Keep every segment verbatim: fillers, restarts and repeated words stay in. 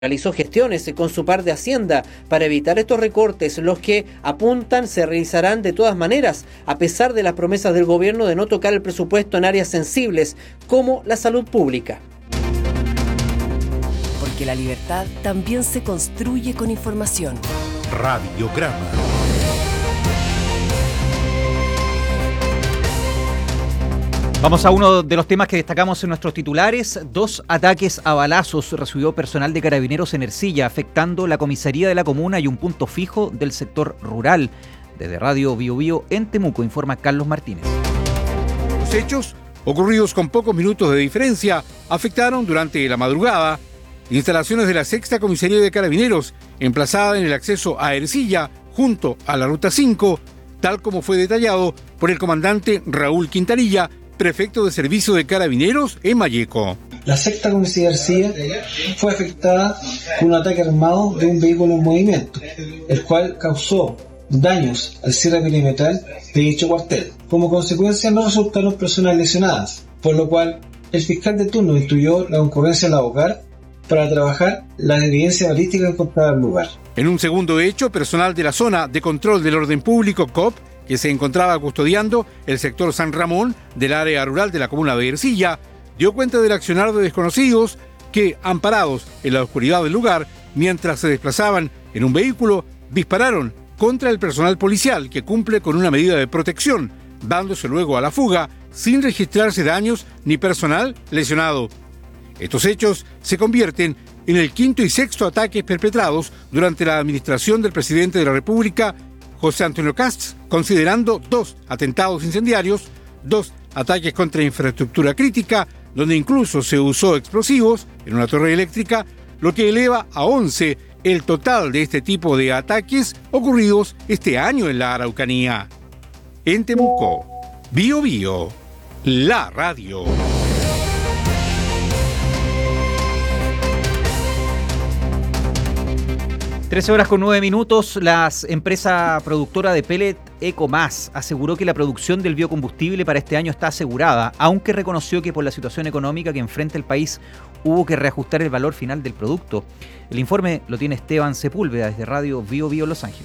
realizó gestiones con su par de Hacienda para evitar estos recortes, los que apuntan se realizarán de todas maneras, a pesar de las promesas del gobierno de no tocar el presupuesto en áreas sensibles, como la salud pública. Porque la libertad también se construye con información. Radiograma. Vamos a uno de los temas que destacamos en nuestros titulares. Dos ataques a balazos recibió personal de Carabineros en Ercilla, afectando la comisaría de la comuna y un punto fijo del sector rural. Desde Radio Bio Bio en Temuco, informa Carlos Martínez. Los hechos, ocurridos con pocos minutos de diferencia, afectaron durante la madrugada instalaciones de la sexta comisaría de Carabineros, emplazada en el acceso a Ercilla, junto a la Ruta cinco, tal como fue detallado por el comandante Raúl Quintanilla, prefecto de Servicio de Carabineros en Malleco. La sexta comisaría de Ercilla fue afectada con un ataque armado de un vehículo en movimiento, el cual causó daños al cierre perimetral de dicho cuartel. Como consecuencia no resultaron personas lesionadas, por lo cual el fiscal de turno instruyó la concurrencia a la OCAR para trabajar la evidencia balística encontrada al lugar. En un segundo hecho, personal de la Zona de Control del Orden Público, C O P, que se encontraba custodiando el sector San Ramón del área rural de la comuna de Ercilla, dio cuenta del accionar de desconocidos que, amparados en la oscuridad del lugar, mientras se desplazaban en un vehículo, dispararon contra el personal policial que cumple con una medida de protección, dándose luego a la fuga sin registrarse daños ni personal lesionado. Estos hechos se convierten en el quinto y sexto ataques perpetrados durante la administración del presidente de la República, José Antonio Kast, considerando dos atentados incendiarios, dos ataques contra infraestructura crítica, donde incluso se usó explosivos en una torre eléctrica, lo que eleva a once el total de este tipo de ataques ocurridos este año en la Araucanía. En Temuco, Bio Bio, la radio. trece horas con nueve minutos, la empresa productora de pellet Ecomas aseguró que la producción del biocombustible para este año está asegurada, aunque reconoció que por la situación económica que enfrenta el país hubo que reajustar el valor final del producto. El informe lo tiene Esteban Sepúlveda desde Radio Bio Bio Los Ángeles.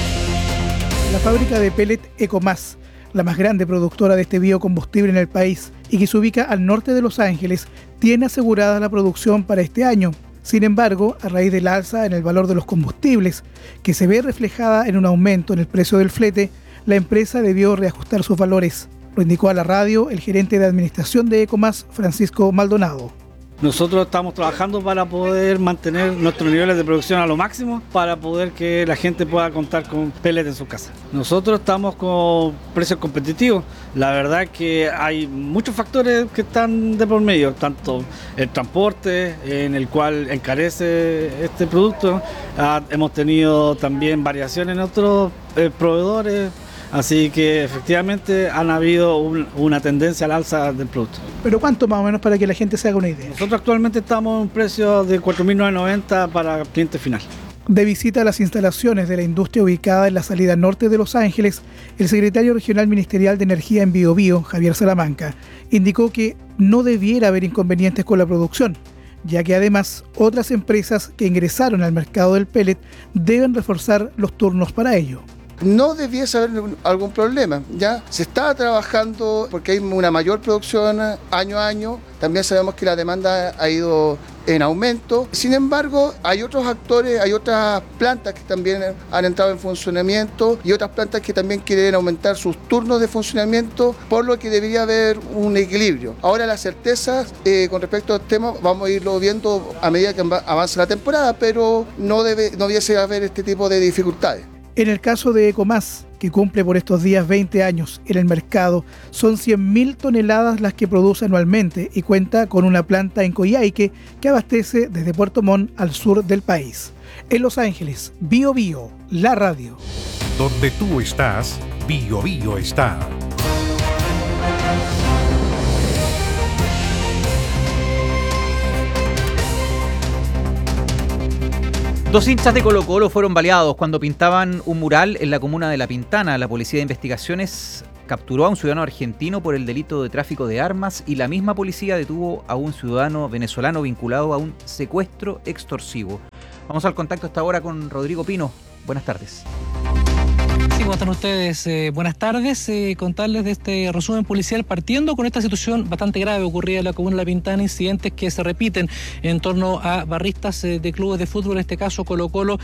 La fábrica de pellet Ecomas, la más grande productora de este biocombustible en el país y que se ubica al norte de Los Ángeles, tiene asegurada la producción para este año. Sin embargo, a raíz del alza en el valor de los combustibles, que se ve reflejada en un aumento en el precio del flete, la empresa debió reajustar sus valores. Lo indicó a la radio el gerente de administración de Ecomas, Francisco Maldonado. Nosotros estamos trabajando para poder mantener nuestros niveles de producción a lo máximo para poder que la gente pueda contar con pellet en su casa. Nosotros estamos con precios competitivos. La verdad que hay muchos factores que están de por medio, tanto el transporte, en el cual encarece este producto. Ah, hemos tenido también variaciones en otros eh, proveedores. Así que efectivamente han habido un, una tendencia al alza del producto. ¿Pero cuánto más o menos para que la gente se haga una idea? Nosotros actualmente estamos en un precio de cuatro mil novecientos noventa para cliente final. De visita a las instalaciones de la industria ubicada en la salida norte de Los Ángeles, el secretario regional ministerial de Energía en Bio Bio, Javier Salamanca, indicó que no debiera haber inconvenientes con la producción, ya que además otras empresas que ingresaron al mercado del pellet deben reforzar los turnos para ello. No debiese haber algún problema, ya se está trabajando porque hay una mayor producción año a año, también sabemos que la demanda ha ido en aumento, sin embargo hay otros actores, hay otras plantas que también han entrado en funcionamiento y otras plantas que también quieren aumentar sus turnos de funcionamiento, por lo que debería haber un equilibrio. Ahora las certezas eh, con respecto al tema vamos a irlo viendo a medida que avance la temporada, pero no, debe, no debiese haber este tipo de dificultades. En el caso de Ecomas, que cumple por estos días veinte años en el mercado, son cien mil toneladas las que produce anualmente y cuenta con una planta en Coyhaique que abastece desde Puerto Montt al sur del país. En Los Ángeles, Bio Bio, la radio. Donde tú estás, Bio Bio está. Dos hinchas de Colo-Colo fueron baleados cuando pintaban un mural en la comuna de La Pintana. La Policía de Investigaciones capturó a un ciudadano argentino por el delito de tráfico de armas y la misma policía detuvo a un ciudadano venezolano vinculado a un secuestro extorsivo. Vamos al contacto hasta ahora con Rodrigo Pino. Buenas tardes. Sí, ¿cómo están ustedes? Eh, buenas tardes. Eh, contarles de este resumen policial partiendo con esta situación bastante grave ocurrida en la comuna de La Pintana, incidentes que se repiten en torno a barristas eh, de clubes de fútbol, en este caso Colo Colo